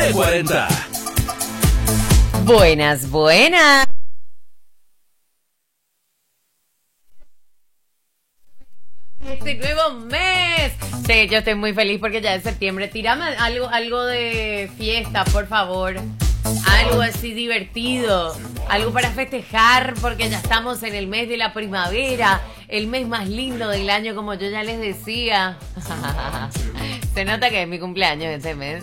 P40. Buenas, buenas. Este nuevo mes. Sí, yo estoy muy feliz porque ya es septiembre. Tírame algo de fiesta, por favor. Algo así divertido. Algo para festejar porque ya estamos en el mes de la primavera. El mes más lindo del año, como yo ya les decía. Se nota que es mi cumpleaños este mes.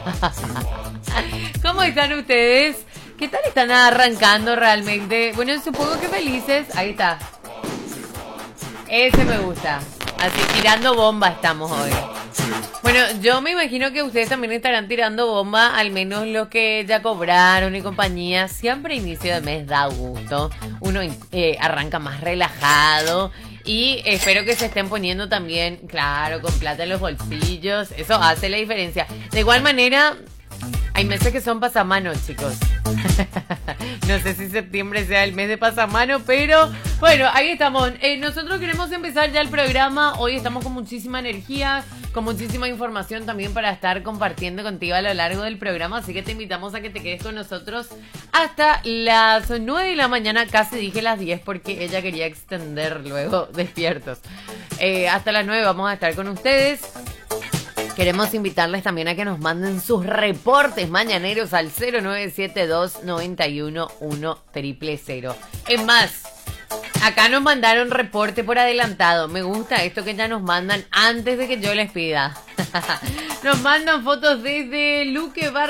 ¿Cómo están ustedes? ¿Qué tal están arrancando realmente? Bueno, supongo que felices. Ahí está. Ese me gusta. Así, tirando bomba estamos hoy. Bueno, yo me imagino que ustedes también estarán tirando bomba, al menos los que ya cobraron y compañía. Siempre inicio de mes da gusto. Uno arranca más relajado. Y espero que se estén poniendo también, claro, con plata en los bolsillos. Eso hace la diferencia. De igual manera, hay meses que son pasamanos, chicos. No sé si septiembre sea el mes de pasamano, pero bueno, ahí estamos. Nosotros queremos empezar ya el programa. Hoy estamos con muchísima energía, con muchísima información también para estar compartiendo contigo a lo largo del programa. Así que te invitamos a que te quedes con nosotros hasta las 9 de la mañana. Casi dije las 10 porque ella quería extender luego despiertos. Hasta las 9 vamos a estar con ustedes. Queremos invitarles también a que nos manden sus reportes mañaneros al 0972-91-1000. Es más, acá nos mandaron reporte por adelantado. Me gusta esto que ya nos mandan antes de que yo les pida. Nos mandan fotos desde Luque,